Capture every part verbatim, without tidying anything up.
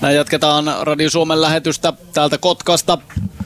Jatketaan Radio Suomen lähetystä täältä Kotkasta.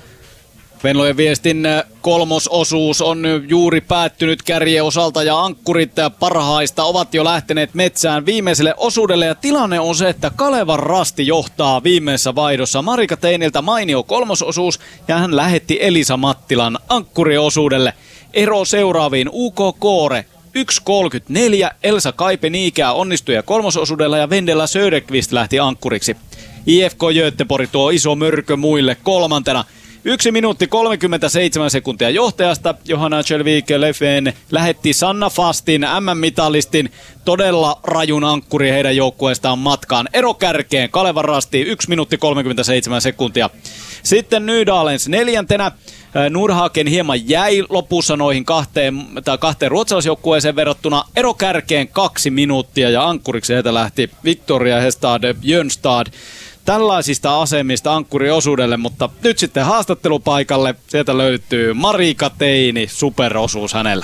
Venlojen viestin kolmososuus on juuri päättynyt kärjen osalta ja ankkurit parhaista ovat jo lähteneet metsään viimeiselle osuudelle. Ja tilanne on se, että Kalevan Rasti johtaa viimeisessä vaihdossa. Marika Teiniltä mainio kolmososuus ja hän lähetti Elisa Mattilan ankkuriosuudelle. Ero seuraaviin U K Koore yksi kolmekymmentäneljä, Elsa Kaipe-Niikää onnistui kolmososuudella ja Vendela Söderqvist lähti ankkuriksi. I F K Göteborg tuo iso mörkö muille kolmantena. Yksi minuutti kolmekymmentäseitsemän sekuntia johtajasta. Johanna Kjellvik-Löfven lähetti Sanna Fastin M M-mitalistin todella rajun ankkuri heidän joukkueestaan matkaan. Ero kärkeen Kalevan Rasti yksi minuutti kolmekymmentäseitsemän sekuntia. Sitten Nydalens neljäntenä. Nordhagen hieman jäi lopussa noihin kahteen, tai kahteen ruotsalaisjoukkueeseen verrattuna. Ero kärkeen kaksi minuuttia ja ankkuriksi heitä lähti Victoria Hestad Jönstad. Tällaisista asemista ankkuriosuudelle, mutta nyt sitten haastattelupaikalle. Sieltä löytyy Marika Teini, superosuus hänellä.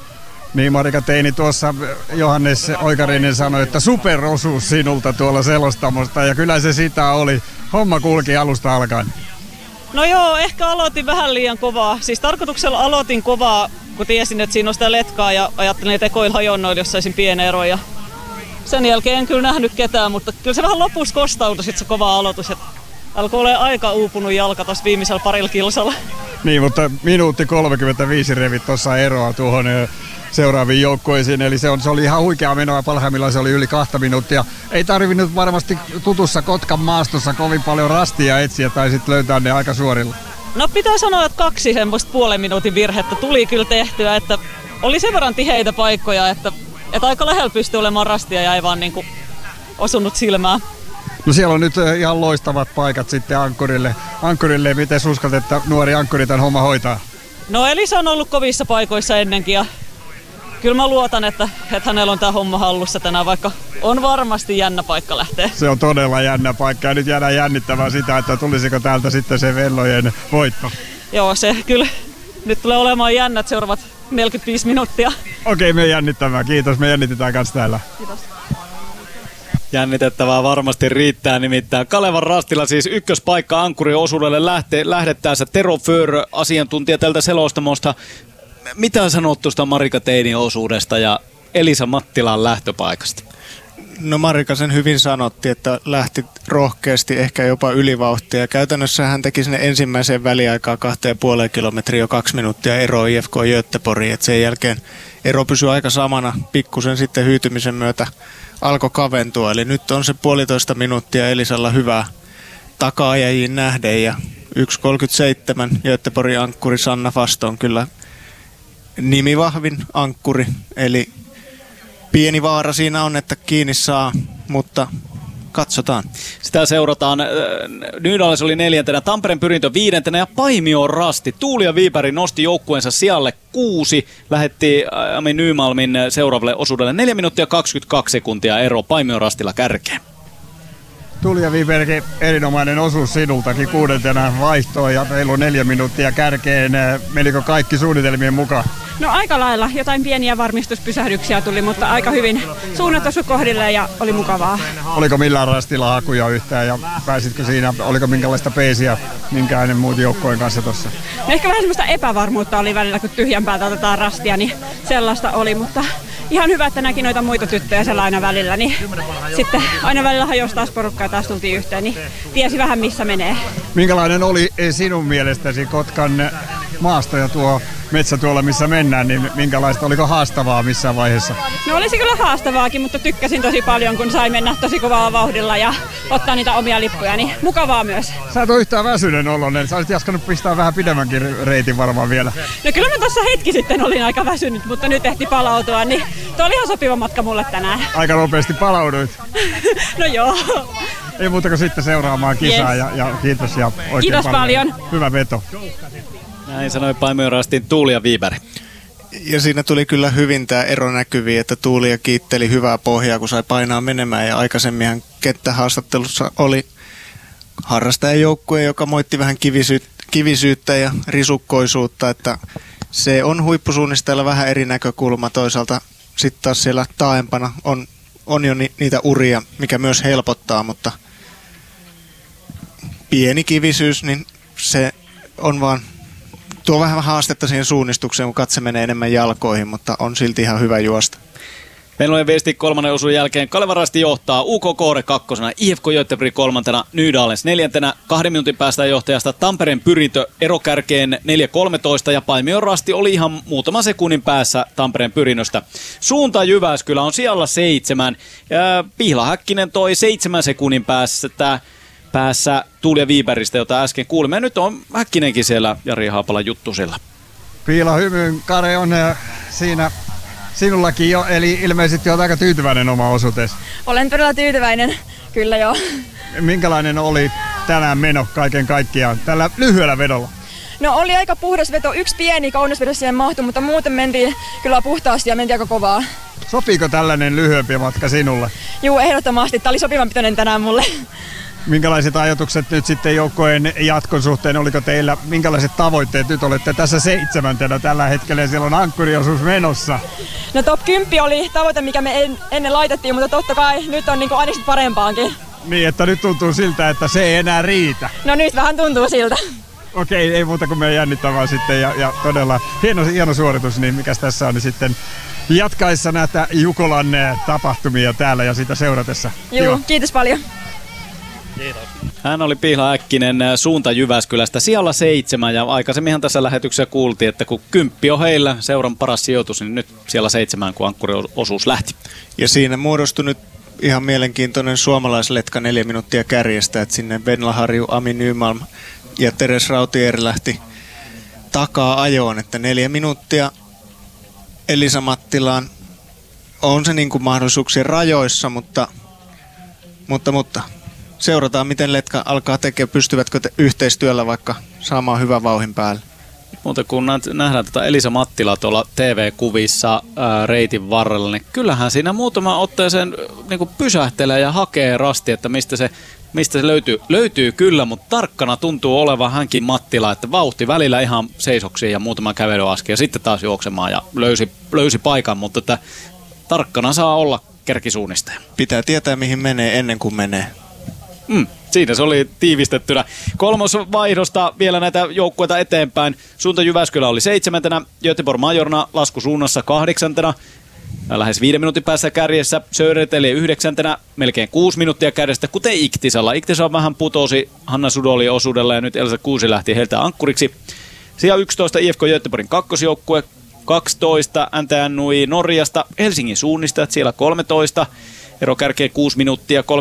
Niin, Marika Teini, tuossa Johannes Oikarinen sanoi, että superosuus sinulta tuolla selostamosta, ja kyllä se sitä oli. Homma kulki alusta alkaen. No joo, ehkä aloitin vähän liian kovaa. Siis tarkoituksella aloitin kovaa, kun tiesin, että siinä on sitä letkaa, ja ajattelin, että ekoilla hajonnoilla, jos saisin pienen eron. Ja sen jälkeen en kyllä nähnyt ketään, mutta kyllä se vähän lopussa kostautui sit se kova aloitus. Et alkoi olla aika uupunut jalka tuossa viimeisellä parilla kilsalla. Niin, mutta minuutti kolmekymmentäviisi revit tuossa eroa tuohon seuraaviin joukkueisiin. Eli se, on, se oli ihan huikea menoa, parhaimmillaan se oli yli kahta minuuttia. Ei tarvinnut varmasti tutussa Kotkan maastossa kovin paljon rastia etsiä tai sitten löytää ne aika suorilla. No pitää sanoa, että kaksi semmoista puolen minuutin virhettä tuli kyllä tehtyä, että oli sen verran tiheitä paikkoja, että Että aika lähellä pystyi olemaan rastia ja ei vaan niinku osunut silmään. No siellä on nyt ihan loistavat paikat sitten ankkurille. Ankkurille, miten uskallat, että nuori ankkuri tämän homma hoitaa? No Elisa on ollut kovissa paikoissa ennenkin ja kyllä mä luotan, että, että hänellä on tämä homma hallussa tänään, vaikka on varmasti jännä paikka lähteä. Se on todella jännä paikka ja nyt jäädään jännittämään sitä, että tulisiko täältä sitten se Venlojen voitto. Joo, se kyllä. Nyt tulee olemaan jännät seuraavat neljäkymmentäviisi minuuttia. Okei, me jännittämään. Kiitos, me jännitetään kanssa täällä. Kiitos. Jännitettävää varmasti riittää, nimittäin Kalevan Rastilla siis ykköspaikka ankkuriosuudelle lähte, lähdettäessä. Tero Föör, asiantuntija tältä selostamosta. Mitä sanot tuosta Marika Teinin osuudesta ja Elisa Mattilan lähtöpaikasta? No Marika sen hyvin sanotti, että lähti rohkeasti, ehkä jopa ylivauhtia. Ja käytännössä hän teki sinne ensimmäiseen väliaikaan kahteen ja puoleen kilometriä jo kaksi minuuttia eroa I F K Göteborgiin. Et sen jälkeen ero pysyi aika samana, pikkusen sitten hyytymisen myötä alkoi kaventua. Eli nyt on se puolitoista minuuttia Elisalla hyvää taka-ajajiin nähden. Ja yksi kolmekymmentäseitsemän Göteborgin ankkuri Sanna Fast on kyllä nimivahvin ankkuri, eli pieni vaara siinä on, että kiinni saa, mutta katsotaan. Sitä seurataan. Nydalens oli neljäntenä, Tampereen Pyrintö viidentenä ja Paimio Rasti. Tuuli ja Viipäri nosti joukkueensa sijalle kuusi. Lähetti Ami Nymalmin seuraavalle osuudelle neljä minuuttia kaksikymmentäkaksi sekuntia ero Paimio Rastilla kärkeen. Tuuli ja Viipäri, erinomainen osuus sinultakin kuudentena vaihtoon ja reilu neljä minuuttia kärkeen. Menikö kaikki suunnitelmien mukaan? No aika lailla. Jotain pieniä varmistuspysähdyksiä tuli, mutta aika hyvin suunnat osu kohdilleen ja oli mukavaa. Oliko millään rastilla hakuja yhtään ja pääsitkö siinä, oliko minkälaista peesiä minkään muut joukkojen kanssa tuossa? No ehkä vähän semmoista epävarmuutta oli välillä, kun tyhjän päältä otetaan rastia, niin sellaista oli, mutta ihan hyvä, että näki noita muita tyttöjä siellä aina välillä, niin sitten aina välillä hajosi taas porukkaa ja taas tultiin yhteen, niin tiesi vähän missä menee. Minkälainen oli sinun mielestäsi Kotkan maasto ja tuo metsä tuolla missä mennään, niin minkälaista, oliko haastavaa missään vaiheessa? No olisi kyllä haastavaakin, mutta tykkäsin tosi paljon, kun sai mennä tosi kovalla vauhdilla ja ottaa niitä omia lippuja, niin mukavaa myös. Sä et ole yhtään väsynen oloinen, sä olisit jaskanut pistää vähän pidemmänkin reitin varmaan vielä. No kyllä mä tuossa hetki sitten olin aika väsynyt, mutta nyt ehti palautua, niin tuo oli ihan sopiva matka mulle tänään. Aika nopeasti palauduit. No joo. Ei muuta kuin sitten seuraamaan kisaa yes. ja, ja kiitos ja oikein kiitos paljon. paljon. Hyvä veto. Näin sanoi Paimio Rastin Tuuli ja Viipäri. Ja siinä tuli kyllä hyvin tämä ero näkyviin, että Tuulia kiitteli hyvää pohjaa, kun sai painaa menemään. Ja aikaisemminhan kenttähaastattelussa oli harrastajajoukkue, joka moitti vähän kivisyyttä, kivisyyttä ja risukkoisuutta, että se on huippusuunnistajalla vähän eri näkökulma. Toisaalta sitten taas siellä taaempana on, on jo ni, niitä uria, mikä myös helpottaa, mutta pieni kivisyys, niin se on vaan, tuo vähän haastetta siihen suunnistukseen, kun katse menee enemmän jalkoihin, mutta on silti ihan hyvä juosta. Venlojen viesti kolmannen osuuden jälkeen Kaleva Rasti johtaa, U K K kakkosena, I F K Göteborg kolmantena, Nydalens neljäntenä, kahden minuutin päästä johtajasta Tampereen Pyrintö erokärkeen neljä kolmetoista ja Paimion Rasti oli ihan muutaman sekunnin päässä Tampereen Pyrinnöstä. Suunta Jyväskylä on sijalla seitsemän ja Pihla Häkkinen toi seitsemän sekunnin päässä tää päässä Tuulia Viiberistä, jota äsken kuulimme. Ja nyt on Häkkinenkin siellä Jari Haapalan juttusilla. Piila hymyyn, Kare on siinä sinullakin jo, eli ilmeisesti olet aika tyytyväinen oma osuuteesi. Olen todella tyytyväinen, kyllä joo. Minkälainen oli tänään meno kaiken kaikkiaan tällä lyhyellä vedolla? No oli aika puhdas veto, yksi pieni kaunisvedo siihen mahtui, mutta muuten mentiin kyllä puhtaasti ja mentiin aika kovaa. Sopiiko tällainen lyhyempi matka sinulle? Juu, ehdottomasti. Tämä oli sopivan pitoinen tänään mulle. Minkälaiset ajatukset nyt sitten joukkojen jatkon suhteen? Oliko teillä, minkälaiset tavoitteet? Nyt olette tässä seitsemäntenä tällä hetkellä ja siellä on ankkuriosuus menossa. No top kymmenen oli tavoite, mikä me en, ennen laitettiin, mutta totta kai nyt on niinku aina parempaankin. Niin, että nyt tuntuu siltä, että se ei enää riitä. No nyt vähän tuntuu siltä. Okei, ei muuta kuin me jännittämään sitten ja, ja todella hieno, hieno suoritus, niin mikäs tässä on niin sitten jatkaessa näitä Jukolan tapahtumia täällä ja sitä seuratessa. Joo, kiva. Kiitos paljon. Hän oli Pihla Häkkinen suunta Jyväskylästä sijalla seitsemän ja aikaisemminhan tässä lähetyksessä kuultiin, että kun kymppi on heillä seuran paras sijoitus, niin nyt siellä seitsemän, kun ankkuriosuus lähti. Ja siinä muodostui nyt ihan mielenkiintoinen suomalaisletka neljä minuuttia kärjestä, että sinne Venla Harju, Ami Nymalm ja Teres Rautier lähti takaa ajoon, että neljä minuuttia Elisa Mattilaan on se niin kuin mahdollisuuksien rajoissa, mutta, mutta, mutta seurataan, miten letka alkaa tekemään, pystyvätkö te yhteistyöllä vaikka saamaan hyvän vauhin päälle. Mutta kun nähdään tätä Elisa Mattilaa tuolla T V-kuvissa ää, reitin varrella, niin kyllähän siinä muutama otteeseen niin kuin pysähtelee ja hakee rasti, että mistä se, mistä se löytyy. Löytyy kyllä, mutta tarkkana tuntuu olevan hänkin Mattila, että vauhti välillä ihan seisoksiin ja muutama kävelyaskel ja sitten taas juoksemaan ja löysi, löysi paikan, mutta että tarkkana saa olla kärkisuunnistaja. Pitää tietää, mihin menee ennen kuin menee. Mm, siinä se oli tiivistettynä. Kolmosvaihdosta vielä näitä joukkueita eteenpäin. Suunta Jyväskylä oli seitsemäntenä, Göteborg Majorna laskusuunnassa kahdeksantena. Lähes viiden minuutin päässä kärjessä Södertälje yhdeksäntenä, melkein kuusi minuuttia kärjestä, kuten Iktisalla. Iktisalla vähän putosi Hanna Sudoli osuudella ja nyt Elsa Kuusi lähti heiltä ankkuriksi. Sija yksitoista I F K Göteborgin kakkosjoukkue, kaksitoista N T N U I Norjasta, Helsingin suunnistajat siellä kolmetoista. Ero kärkeen kuusi minuuttia.